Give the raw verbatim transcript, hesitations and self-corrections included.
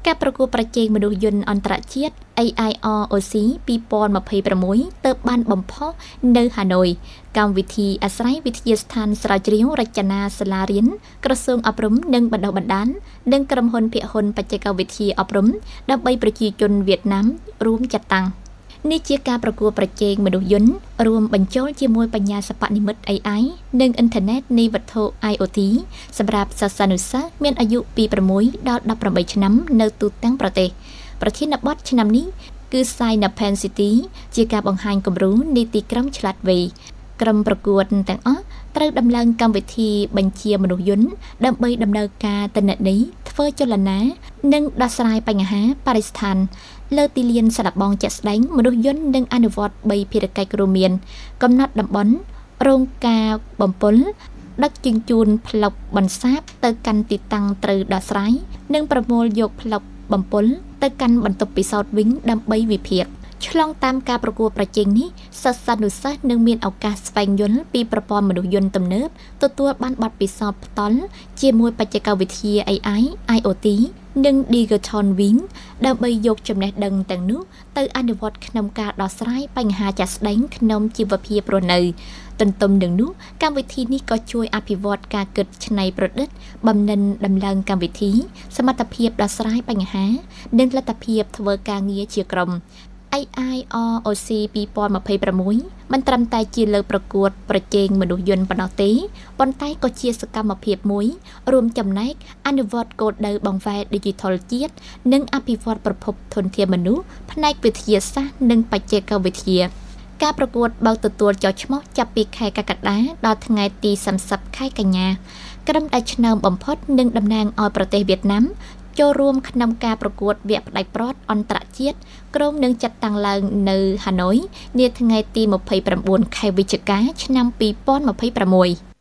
ការប្រកួតប្រជែងមនុស្សយន្តអន្តរជាតិ A I R O C ពីរពាន់ម្ភៃប្រាំមួយ ទើបបានបំផុសនៅហាណូយកម្មវិធីអាស្រ័យវិទ្យាស្ថានស្រាវជ្រាវរចនាសាលារៀនក្រសួងអប់រំនិងបណ្ដុះបណ្ដាលនិងក្រុមហ៊ុនភាគហ៊ុនបច្ចេកវិទ្យាអប់រំដើម្បីប្រជាជនវៀតណាមរួមចាត់តាំងនេះជាការប្រកួតប្រជែងមនុស្សយន្តរួមបញ្ចូលជាមួយបញ្ញាសិប្បនិម្មិត A I និងអ៊ីនធឺណិតនៃវត្ថុ IoT សម្រាប់សិស្សានុសិស្សមានអាយុពីប្រាំមួយដល់ដប់ប្រាំបីឆ្នាំនៅទូទាំងប្រទេសប្រធានបទឆ្នាំនេះគឺ Sinopen City ជាការបង្ហាញគំរូនីតិក្រុមឆ្លាតវៃក្រុមប្រកួតទាំងអស់ត្រូវដំឡើងកម្មវិធីបញ្ជាមនុស្សយន្តដើម្បីដំណើរការទិន្នន័យធ្វើចលនានិងដោះស្រាយបញ្ហាបរិស្ថានលើទីលានសាកល្បងជាក់ស្ដែងមនុស្សយន្តនឹងអនុវត្តបីភារកិច្ចរួមមានកំណត់តំបន់រោងការបំពុលដឹកជញ្ជូនផ្លុកបន្សាបទៅកាន់ទីតាំងត្រូវដោះស្រាយនិងប្រមូលយកផ្លុកបំពុលទៅកាន់បន្ទប់ពិសោធន៍វិញដើម្បីវិភាគឆ្លងតាមការប្រកួតប្រជែងនេះសិស្សានុសិស្សនឹងមានឱកាសស្វែងយល់ពីប្រព័ន្ធមនុស្សយន្តទំនើបទទួលបានបទពិសោធន៍ផ្ទាល់ជាមួយបច្ចេកវិទ្យា A I IoT និង Digital Twin ដើម្បីយកចំណេះដឹងទាំងនោះទៅអនុវត្តក្នុងការដោះស្រាយបញ្ហាជាក់ស្ដែងក្នុងជីវភាពរស់នៅទន្ទឹមនឹងនោះកម្មវិធីនេះក៏ជួយអភិវឌ្ឍការគិតច្នៃប្រឌិតបំណិនដំឡើងកម្មវិធីសមត្ថភាពដោះស្រាយបញ្ហានិងលទ្ធភាពធ្វើការងារជាក្រុមA I R O C ពីរពាន់ម្ភៃប្រាំមួយមិនត្រឹមតែជាលើកប្រកួតប្រជែងមនុស្សយន្តប៉ុណ្ណោះទេប៉ុន្តែក៏ជាសកម្មភាពមួយរួមចំណែកអនុវត្តគោលដៅបង្វែរ Digital ជាតិនិងអភិវឌ្ឍប្រភពធនធានមនុស្សផ្នែកវិទ្យាសាស្ត្រនិងបច្ចេកវិទ្យាការប្រកួតបើកទទួលចោះឈ្មោះចាប់ពីខែកក្កដាដល់ថ្ងៃទីសាមសិបខែកញ្ញាក្រុមដែលឆ្នើមបំផុតនឹងតំណាងឲ្យប្រទេសវៀតណាមចូលរួមក្នុងការប្រកួតវគ្គផ្ដាច់ព្រាត់អន្តរជាតិក្រុងនឹងចាត់តាំងឡើងនៅហាណូយនាថ្ងៃទីម្ភៃប្រាំបួនខែវិច្ឆិកាឆ្នាំពីរពាន់ម្ភៃប្រាំមួយ